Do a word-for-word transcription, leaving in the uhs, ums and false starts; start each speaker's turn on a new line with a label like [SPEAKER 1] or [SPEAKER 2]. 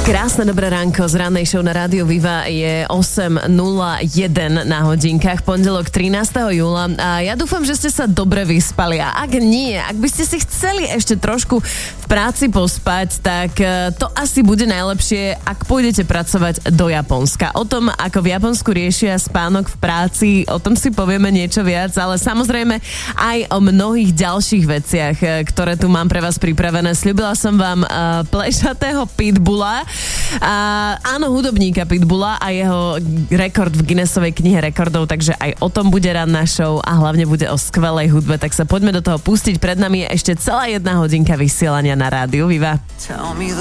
[SPEAKER 1] Krásne dobré ránko z rannej show na Rádiu Viva. Je osem nula jeden na hodinkách, pondelok trinásteho júla. A ja dúfam, že ste sa dobre vyspali. A ak nie, ak by ste si chceli ešte trošku v práci pospať, tak to asi bude najlepšie, ak pôjdete pracovať do Japonska. O tom, ako v Japonsku riešia spánok v práci, o tom si povieme niečo viac, ale samozrejme aj o mnohých ďalších veciach, ktoré tu mám pre vás pripravené. Sľúbila som vám uh, plešatého pitbulla. A áno, hudobníka Pitbulla a jeho rekord v Guinnessovej knihe rekordov, takže aj o tom bude ranná show a hlavne bude o skvelej hudbe, tak sa poďme do toho pustiť. Pred nami je ešte celá jedna hodinka vysielania na Rádiu Viva.